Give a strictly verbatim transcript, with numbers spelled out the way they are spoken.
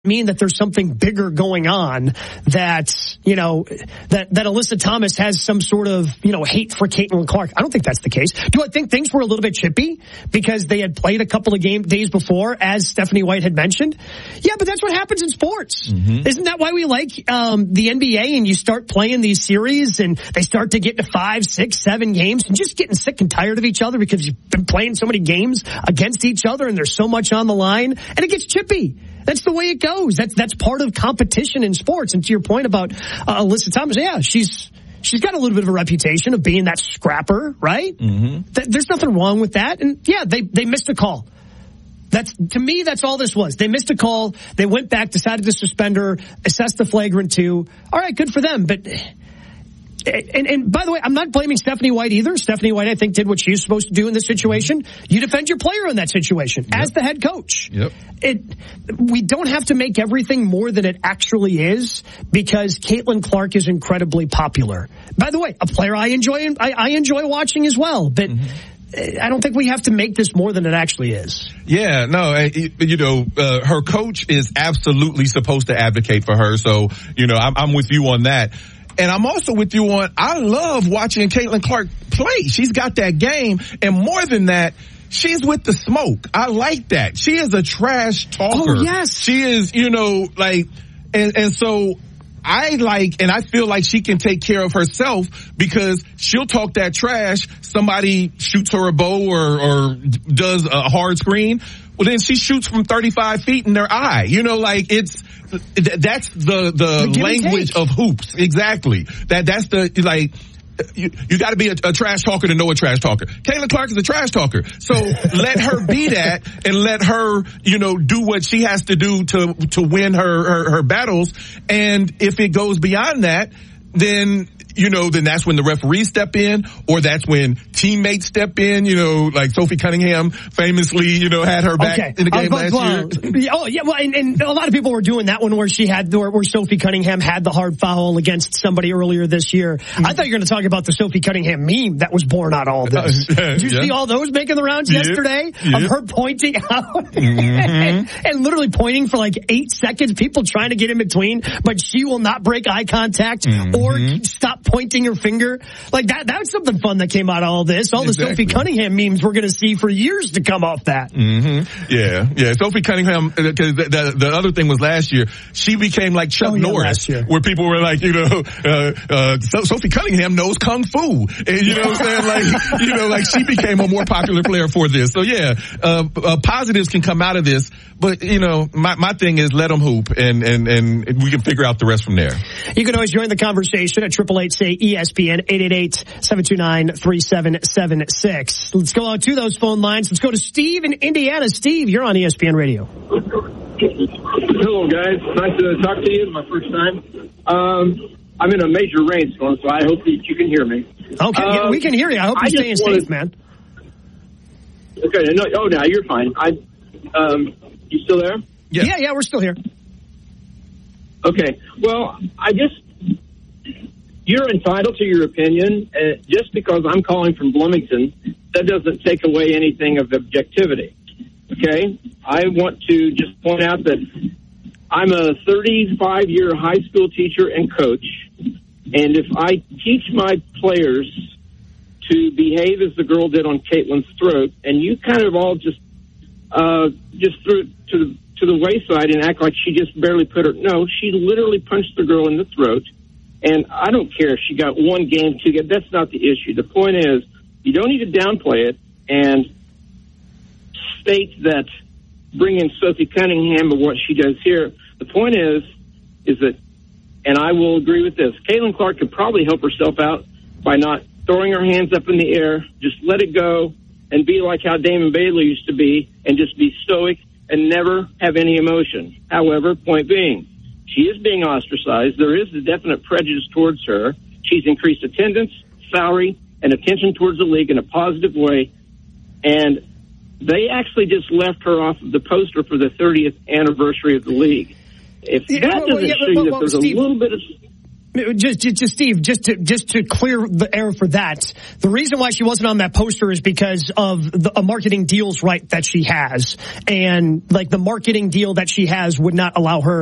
mean that there's something bigger going on, that, you know, that, that Alyssa Thomas has some sort of, you know, hate for Caitlin Clark. I don't think that's the case. Do I think things were a little bit chippy because they had played a couple of game days before, as Stephanie White had mentioned? Yeah, but that's what happens in sports. Mm-hmm. Isn't that why we like um, the N B A, and you start playing these series and they start to get to five, six, seven games and just getting sick and tired of each other because you've been playing so many games against each other and there's so much on the line, and it gets chippy. That's the way it goes. That's that's part of competition in sports. And to your point about uh, Alyssa Thomas, yeah, she's she's got a little bit of a reputation of being that scrapper, right? Mm-hmm. Th- there's nothing wrong with that. And yeah, they they missed a call. That's, to me, that's all this was. They missed a call. They went back, decided to suspend her, assessed the flagrant two. All right, good for them. But And, and by the way, I'm not blaming Stephanie White either. Stephanie White, I think, did what she was supposed to do in this situation. You defend your player in that situation yep. as the head coach. Yep. It, we don't have to make everything more than it actually is, because Caitlin Clark is incredibly popular. By the way, a player I enjoy, I, I enjoy watching as well. But mm-hmm. I don't think we have to make this more than it actually is. Yeah, no, you know, uh, her coach is absolutely supposed to advocate for her. So, you know, I'm, I'm with you on that. And I'm also with you on, I love watching Caitlin Clark play. She's got that game. And more than that, she's with the smoke. I like that. She is a trash talker. Oh, yes. She is, you know, like, and, and so I like, and I feel like she can take care of herself, because she'll talk that trash. Somebody shoots her a bow or, or does a hard screen. Well, then she shoots from thirty-five feet in their eye. You know, like, it's, that's the, the, the language of hoops. Exactly. That, that's the, like, you, you gotta be a, a trash talker to know a trash talker. Caitlin Clark is a trash talker. So let her be that, and let her, you know, do what she has to do to, to win her, her, her battles. And if it goes beyond that, then, you know, then that's when the referees step in, or that's when teammates step in, you know, like Sophie Cunningham famously, you know, had her back okay. in the game uh, last well, year. Oh, yeah, well, and, and a lot of people were doing that one where she had, where, where Sophie Cunningham had the hard foul against somebody earlier this year. Mm-hmm. I thought you were going to talk about the Sophie Cunningham meme that was born out of all this. Uh, yeah, Did you yeah. see all those making the rounds yeah. yesterday? Yeah. Of her pointing out mm-hmm. and literally pointing for like eight seconds, people trying to get in between, but she will not break eye contact mm-hmm. or stop pointing her finger. Like that, that was something fun that came out of all this. All exactly. the Sophie Cunningham memes we're going to see for years to come off that. Mm-hmm. Yeah, yeah. Sophie Cunningham, because the, the, the other thing was last year, she became like Chuck oh, yeah, Norris, where people were like, you know, uh, uh, so, Sophie Cunningham knows Kung Fu. And, you know what I'm saying? Like, you know, like she became a more popular player for this. So yeah, uh, uh, positives can come out of this, but you know, my, my thing is let them hoop, and, and, and we can figure out the rest from there. You can always join the conversation at triple eight say E S P N, eight eight eight, seven two nine, three seven seven six. Let's go out to those phone lines. Let's go to Steve in Indiana. Steve, you're on E S P N Radio. Hello, guys. Nice to talk to you. It's my first time. Um, I'm in a major rainstorm, so I hope that you can hear me. Okay, um, yeah, we can hear you. I hope you're staying safe, man. Okay, no, oh, no, you're fine. I, um, you still there? Yeah. yeah, yeah, we're still here. Okay, well, I just... You're entitled to your opinion. Uh, just because I'm calling from Bloomington, that doesn't take away anything of objectivity. Okay? I want to just point out that I'm a thirty-five-year high school teacher and coach, and if I teach my players to behave as the girl did on Caitlin's throat, and you kind of all just uh, just threw it to the, to the wayside and act like she just barely put her... No, she literally punched the girl in the throat. And I don't care if she got one game, two games. That's not the issue. The point is, you don't need to downplay it and state that, bring in Sophie Cunningham of what she does here. The point is, is that, and I will agree with this, Caitlin Clark could probably help herself out by not throwing her hands up in the air, just let it go, and be like how Damon Bailey used to be, and just be stoic and never have any emotion. However, point being, she is being ostracized. There is a definite prejudice towards her. She's increased attendance, salary, and attention towards the league in a positive way. And they actually just left her off of the poster for the thirtieth anniversary of the league. If yeah, that well, doesn't yeah, show well, you well, that there's Steve, a little bit of... Just, just, just, Steve, just to just to clear the air for that, the reason why she wasn't on that poster is because of the a marketing deals right that she has, and like the marketing deal that she has would not allow her